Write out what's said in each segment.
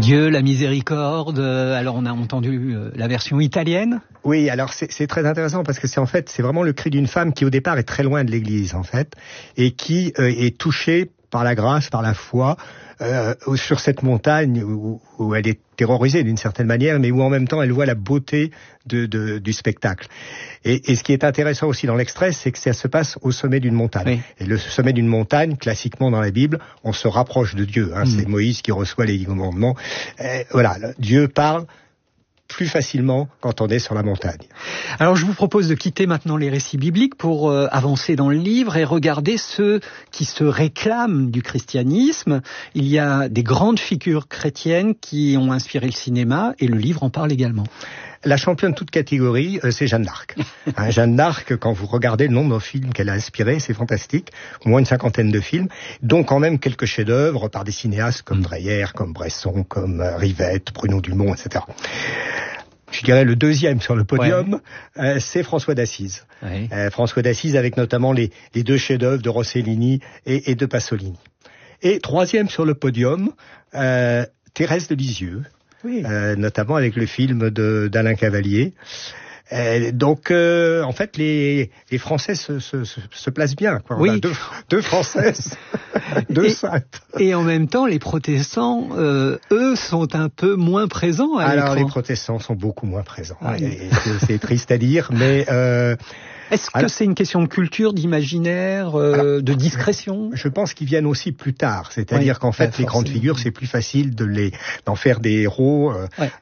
Dieu, la miséricorde. Alors on a entendu la version italienne. Oui, alors c'est très intéressant parce que c'est vraiment le cri d'une femme qui au départ est très loin de l'Église en fait et qui est touchée par la grâce, par la foi, sur cette montagne où elle est terrorisée d'une certaine manière, mais où en même temps elle voit la beauté du spectacle. Et ce qui est intéressant aussi dans l'extrait, c'est que ça se passe au sommet d'une montagne. Oui. Et le sommet d'une montagne, classiquement dans la Bible, on se rapproche de Dieu. C'est Moïse qui reçoit les 10 commandements. Voilà, Dieu parle plus facilement quand on est sur la montagne. Alors je vous propose de quitter maintenant les récits bibliques pour avancer dans le livre et regarder ceux qui se réclament du christianisme. Il y a des grandes figures chrétiennes qui ont inspiré le cinéma et le livre en parle également. La championne toute catégorie, c'est Jeanne d'Arc. Jeanne d'Arc, quand vous regardez le nombre de films qu'elle a inspirés, c'est fantastique. Au moins une 50aine de films. Donc quand même quelques chefs-d'œuvre par des cinéastes comme Dreyer, comme Bresson, comme Rivette, Bruno Dumont, etc. Je dirais le deuxième sur le podium, c'est François d'Assise. Ouais. François d'Assise avec notamment les deux chefs-d'œuvre de Rossellini et de Pasolini. Et troisième sur le podium, Thérèse de Lisieux. Oui. Notamment avec le film d'Alain Cavalier. Donc, en fait, les Français se placent bien. Quoi. Oui. On a deux Françaises, deux saintes. Et en même temps, les protestants, eux, sont un peu moins présents à l'écran. Alors, les protestants sont beaucoup moins présents. Oui. C'est triste à dire, mais... Est-ce que c'est une question de culture, d'imaginaire, de discrétion ? Je pense qu'ils viennent aussi plus tard. C'est-à-dire qu'en fait, les grandes figures, c'est plus facile d'en faire des héros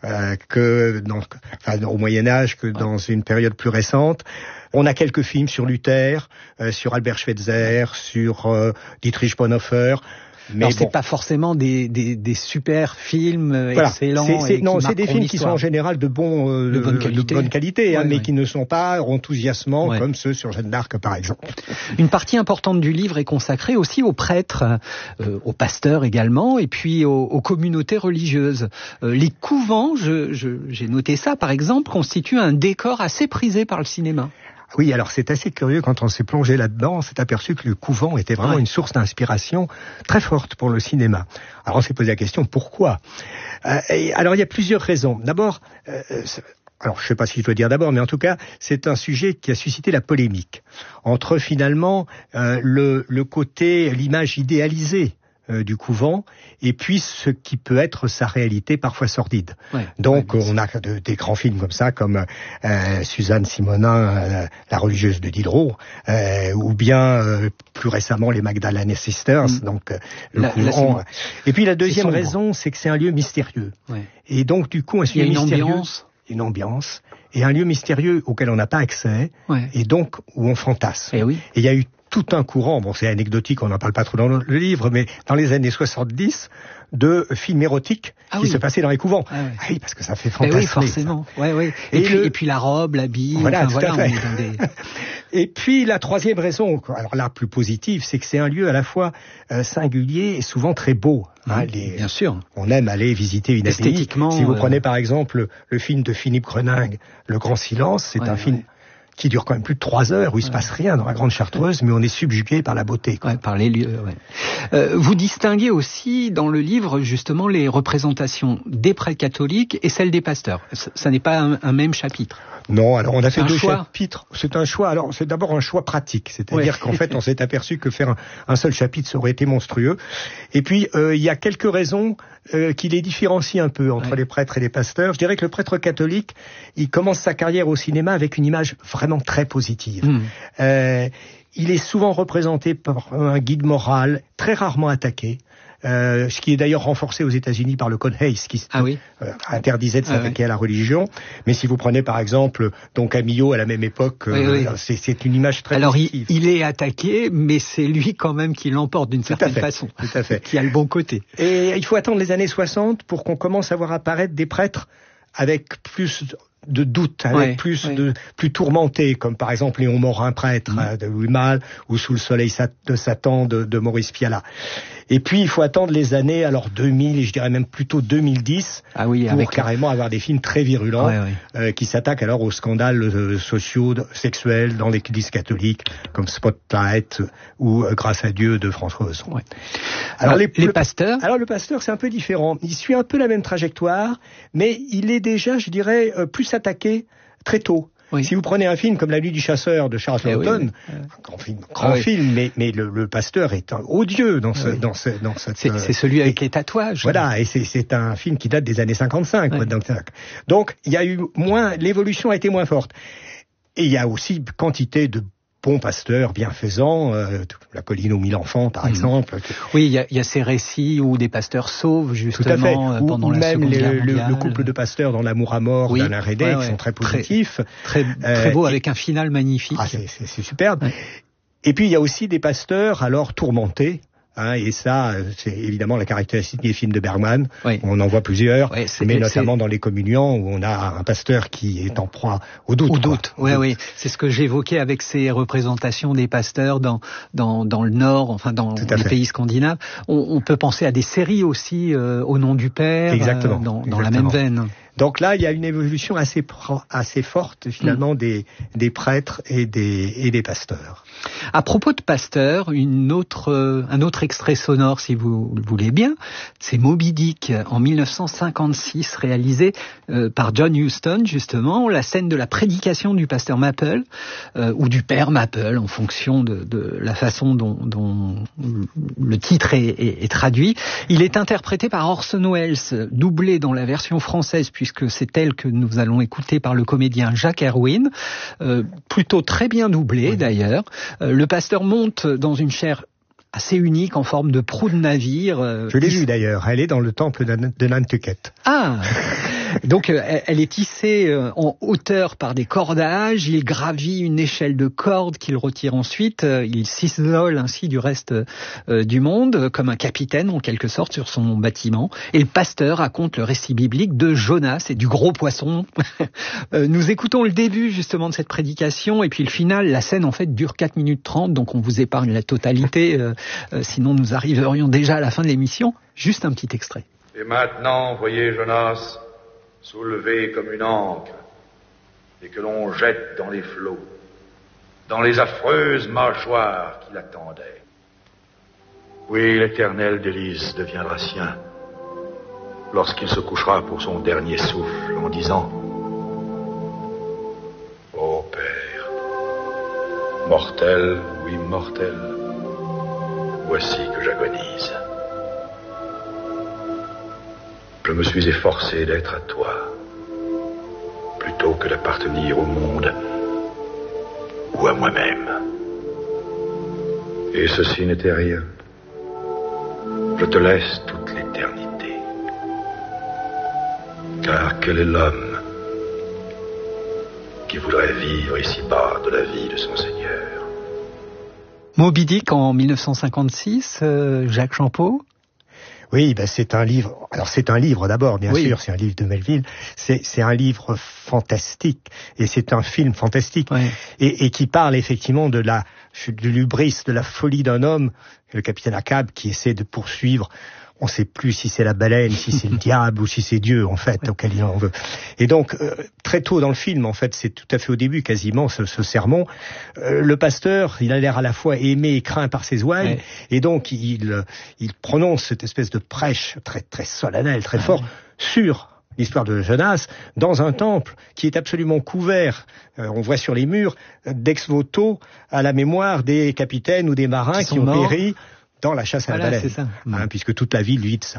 que au Moyen-Âge, que dans une période plus récente. On a quelques films sur Luther, sur Albert Schweitzer, sur Dietrich Bonhoeffer. Mais alors, c'est pas forcément des super films excellents. C'est des films qui sont en général de bonne qualité, mais qui ne sont pas enthousiasmants comme ceux sur Jeanne d'Arc, par exemple. Une partie importante du livre est consacrée aussi aux prêtres, aux pasteurs également, et puis aux communautés religieuses. Les couvents, j'ai noté ça, par exemple, constituent un décor assez prisé par le cinéma. Oui, alors c'est assez curieux, quand on s'est plongé là-dedans, on s'est aperçu que le couvent était vraiment une source d'inspiration très forte pour le cinéma. Alors on s'est posé la question, pourquoi ? Alors il y a plusieurs raisons. D'abord, alors je ne sais pas si je dois dire d'abord, mais en tout cas, c'est un sujet qui a suscité la polémique entre finalement le côté, l'image idéalisée du couvent, et puis ce qui peut être sa réalité parfois sordide. Donc on a des grands films comme ça, comme Suzanne Simonin, la religieuse de Diderot, ou bien plus récemment les Magdalene Sisters, donc le couvent. Et puis la deuxième raison, c'est que c'est un lieu mystérieux. Et donc du coup, un lieu mystérieux, une ambiance, et un lieu mystérieux auquel on n'a pas accès, et donc où on fantasme. Et il y a eu tout un courant, bon c'est anecdotique, on n'en parle pas trop dans le livre, mais dans les années 70, de films érotiques qui se passaient dans les couvents. Oui, parce que ça fait fantasmer. Oui, forcément. Et puis la robe, l'habit, voilà, tout à fait. Et puis la troisième raison, alors là plus positive, c'est que c'est un lieu à la fois singulier et souvent très beau. Bien sûr. On aime aller visiter une abbaye. Esthétiquement. Si vous prenez par exemple le film de Philippe Greningue, Le Grand Silence, c'est un film qui dure quand même plus de 3 heures, où il se passe rien dans la Grande Chartreuse, mais on est subjugué par la beauté. Par les lieux, vous distinguez aussi dans le livre, justement, les représentations des prêtres catholiques et celles des pasteurs. Ça n'est pas un même chapitre. Non, alors on a fait 2 chapitres. C'est un choix. Alors c'est d'abord un choix pratique, c'est-à-dire qu'en fait on s'est aperçu que faire un seul chapitre ça aurait été monstrueux. Et puis il y a quelques raisons qui les différencient un peu entre les prêtres et les pasteurs. Je dirais que le prêtre catholique, il commence sa carrière au cinéma avec une image vraiment très positive. Il est souvent représenté par un guide moral, très rarement attaqué. Ce qui est d'ailleurs renforcé aux États-Unis par le Code Hayes, qui interdisait de s'attaquer à la religion. Mais si vous prenez par exemple Don Camillo à la même époque, c'est une image très positive. Alors il est attaqué, mais c'est lui quand même qui l'emporte d'une certaine façon, tout à fait. Qui a le bon côté. Et il faut attendre les années 60 pour qu'on commence à voir apparaître des prêtres avec plus de doute, avec plus tourmenté, comme par exemple Léon Morin, prêtre, de Louis Malle, ou Sous le soleil de Satan de Maurice Pialat. Et puis, il faut attendre les années, alors 2000, et je dirais même plutôt 2010, pour carrément avoir des films très virulents, qui s'attaquent alors aux scandales sociaux, sexuels dans l'Église catholique, comme Spotlight ou Grâce à Dieu de François Ozon. Ouais. Alors, les pasteurs? Alors, le pasteur, c'est un peu différent. Il suit un peu la même trajectoire, mais il est déjà, je dirais, plus attaqué très tôt. Oui. Si vous prenez un film comme La Nuit du chasseur de Charles Laughton, grand film, mais le pasteur est odieux dans cette... C'est celui avec les tatouages. Voilà, et c'est un film qui date des années 55. Donc, il y a eu l'évolution a été moins forte. Et il y a aussi quantité de bons pasteurs bienfaisants, La colline aux 1000 enfants, par exemple. Oui, il y a ces récits où des pasteurs sauvent, justement, pendant la Seconde Guerre mondiale. Le couple de pasteurs dans L'amour à mort d'Alain Resnais, qui sont très positifs. Très beau, avec un final magnifique. C'est superbe. Ouais. Et puis, il y a aussi des pasteurs, alors, tourmentés. Et ça, c'est évidemment la caractéristique des films de Bergman. Oui. On en voit plusieurs, mais notamment dans Les Communiants, où on a un pasteur qui est en proie au doute. Oui. C'est ce que j'évoquais avec ces représentations des pasteurs dans le Nord, enfin dans les pays scandinaves. On peut penser à des séries aussi, Au nom du Père, dans la même veine. Donc là, il y a une évolution assez forte, finalement, des prêtres et des pasteurs. À propos de pasteurs, un autre extrait sonore, si vous le voulez bien, c'est Moby Dick, en 1956, réalisé par John Huston, justement, la scène de la prédication du pasteur Maple, ou du père Maple, en fonction de la façon dont le titre est traduit. Il est interprété par Orson Welles, doublé dans la version française, puisque c'est elle que nous allons écouter par le comédien Jacques Erwin, plutôt très bien doublé d'ailleurs. Le pasteur monte dans une chaire assez unique en forme de proue de navire. Je l'ai vue d'ailleurs, elle est dans le temple de Nantucket. Ah. Donc elle est tissée en hauteur par des cordages, il gravit une échelle de cordes qu'il retire ensuite, il s'isole ainsi du reste du monde, comme un capitaine en quelque sorte sur son bâtiment, et le pasteur raconte le récit biblique de Jonas et du gros poisson. Nous écoutons le début justement de cette prédication, et puis le final, la scène en fait dure 4 minutes 30, donc on vous épargne la totalité, sinon nous arriverions déjà à la fin de l'émission. Juste un petit extrait. Et maintenant, voyez Jonas soulevé comme une ancre, et que l'on jette dans les flots, dans les affreuses mâchoires qui l'attendaient. Oui, l'éternel délice deviendra sien, lorsqu'il se couchera pour son dernier souffle, en disant: Ô Père, mortel ou immortel, voici que j'agonise. Je me suis efforcé d'être à toi, plutôt que d'appartenir au monde ou à moi-même. Et ceci n'était rien. Je te laisse toute l'éternité. Car quel est l'homme qui voudrait vivre ici-bas de la vie de son Seigneur? Moby Dick en 1956, Jacques Champeau. Oui, c'est un livre. Alors c'est un livre d'abord, bien sûr, c'est un livre de Melville. C'est un livre fantastique et c'est un film fantastique et qui parle effectivement de l'hubris, de la folie d'un homme, le capitaine Ahab, qui essaie de poursuivre. On ne sait plus si c'est la baleine, si c'est le diable ou si c'est Dieu, en fait, auquel il en veut. Et donc, très tôt dans le film, en fait, c'est tout à fait au début, quasiment, ce sermon, le pasteur, il a l'air à la fois aimé et craint par ses ouailles, et donc, il prononce cette espèce de prêche très, très solennelle, très fort, sur l'histoire de Jonas, dans un temple qui est absolument couvert, on voit sur les murs, d'ex-voto à la mémoire des capitaines ou des marins qui ont péri dans la chasse à la baleine, c'est ça. Puisque toute la ville lui dit ça.